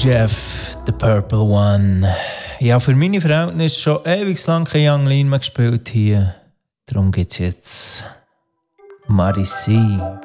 Jeff, the Purple One. Ja, für meine Verhältnisse schon ewig lang kein Young Lean mehr gespielt hier. Darum gibt's jetzt Marcy.